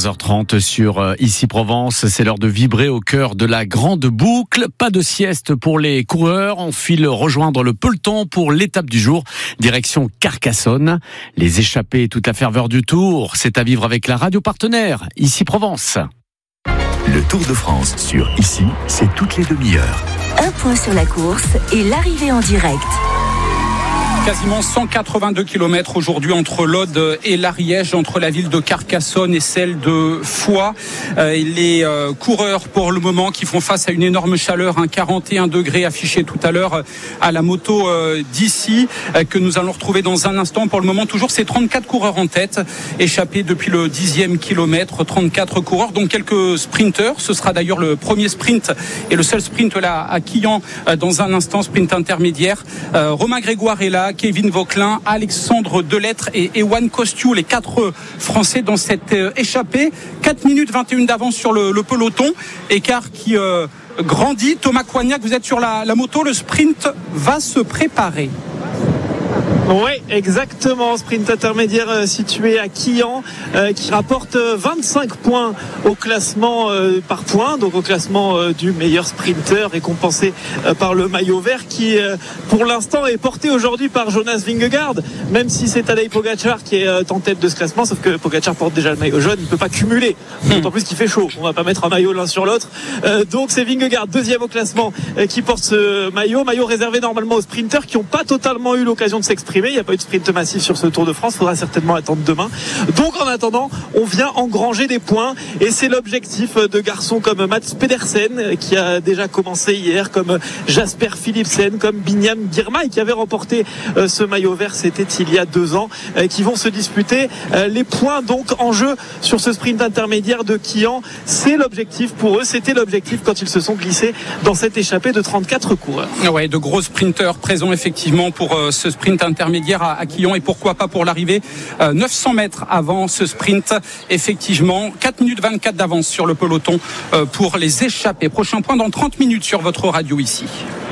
15h30 sur Ici Provence. C'est l'heure de vibrer au cœur de la grande boucle. Pas de sieste pour les coureurs. On file rejoindre le peloton pour l'étape du jour. Direction Carcassonne. Les échappés, toute la ferveur du Tour. C'est à vivre avec la radio partenaire Ici Provence. Le Tour de France sur Ici, c'est toutes les demi-heures. Un point sur la course et l'arrivée en direct. Quasiment 182 km aujourd'hui entre l'Aude et l'Ariège, entre la ville de Carcassonne et celle de Foix. Les coureurs pour le moment qui font face à une énorme chaleur, 41 degrés affiché tout à l'heure à la moto d'ici, que nous allons retrouver dans un instant. Pour le moment, toujours ces 34 coureurs en tête, échappés depuis le 10e kilomètre, 34 coureurs, donc quelques sprinteurs. Ce sera d'ailleurs le premier sprint et le seul sprint là à Quillan dans un instant, sprint intermédiaire. Romain Grégoire est là, Kevin Vauquelin, Alexandre Delettre et Ewan Kostiou, les 4 Français dans cette échappée. 4 minutes 21 d'avance sur le peloton, écart qui grandit. Thomas Coignac, vous êtes sur la moto, le sprint va se préparer. Oui, exactement. Sprint intermédiaire situé à Quillan, qui rapporte 25 points au classement par points, donc au classement du meilleur sprinter, récompensé par le maillot vert, qui pour l'instant est porté aujourd'hui par Jonas Vingegaard, même si c'est Tadej Pogačar qui est en tête de ce classement, sauf que Pogačar porte déjà le maillot jaune, il ne peut pas cumuler, d'autant plus qu'il fait chaud, on ne va pas mettre un maillot l'un sur l'autre, donc c'est Vingegaard, deuxième au classement, qui porte ce maillot réservé normalement aux sprinters qui n'ont pas totalement eu l'occasion de s'exprimer. Il n'y a pas eu de sprint massif sur ce Tour de France, il faudra certainement attendre demain. Donc en attendant, on vient engranger des points et c'est l'objectif de garçons comme Mats Pedersen qui a déjà commencé hier, comme Jasper Philipsen, comme Binyam Girmay qui avait remporté ce maillot vert, c'était il y a 2 ans, qui vont se disputer les points donc en jeu sur ce sprint intermédiaire de Quillan. C'est l'objectif pour eux, c'était l'objectif quand ils se sont glissés dans cette échappée de 34 coureurs. Ouais, de gros sprinteurs présents effectivement pour ce sprint intermédiaire à Quillan et pourquoi pas pour l'arrivée 900 mètres avant ce sprint. Effectivement, 4 minutes 24 d'avance sur le peloton pour les échappés. Prochain point dans 30 minutes sur votre radio ici.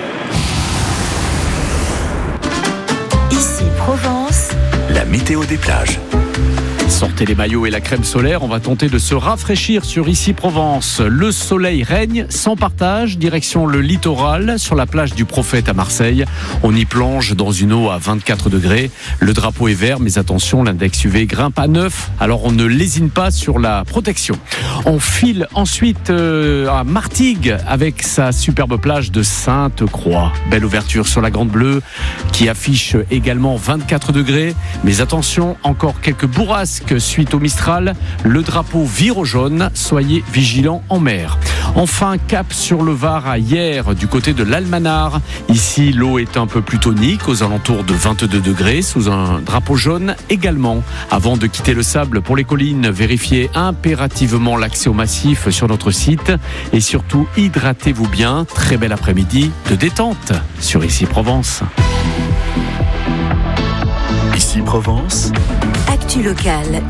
Ici Provence. La météo des plages. Sortez les maillots et la crème solaire, on va tenter de se rafraîchir sur Ici Provence. Le soleil règne sans partage, direction le littoral, sur la plage du Prophète à Marseille. On y plonge dans une eau à 24 degrés. Le drapeau est vert, mais attention, l'index UV grimpe à 9, alors on ne lésine pas sur la protection. On file ensuite à Martigues avec sa superbe plage de Sainte-Croix. Belle ouverture sur la Grande Bleue qui affiche également 24 degrés. Mais attention, encore quelques bourrasques suite au Mistral, le drapeau vire au jaune, soyez vigilants en mer. Enfin, cap sur le Var à Hyères, du côté de l'Almanar. Ici, l'eau est un peu plus tonique, aux alentours de 22 degrés, sous un drapeau jaune également. Avant de quitter le sable pour les collines, vérifiez impérativement l'accès au massif sur notre site et surtout, hydratez-vous bien. Très bel après-midi de détente sur Ici Provence. Ici Provence. Actu locale,